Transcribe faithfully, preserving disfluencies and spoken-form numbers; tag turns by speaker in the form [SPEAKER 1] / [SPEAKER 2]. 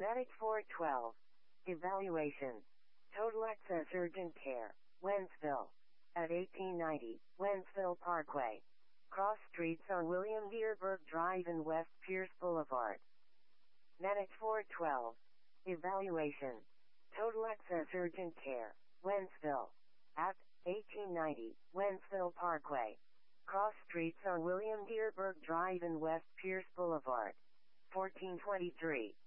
[SPEAKER 1] Medic four twelve. Evaluation. Total Access Urgent Care. Wentzville. At eighteen ninety, Wentzville Parkway. Cross streets on William Dierberg Drive and West Pierce Boulevard. Medic four twelve. Evaluation. Total Access Urgent Care. Wentzville. At eighteen ninety, Wentzville Parkway. Cross streets on William Dierberg Drive and West Pierce Boulevard. fourteen twenty-three.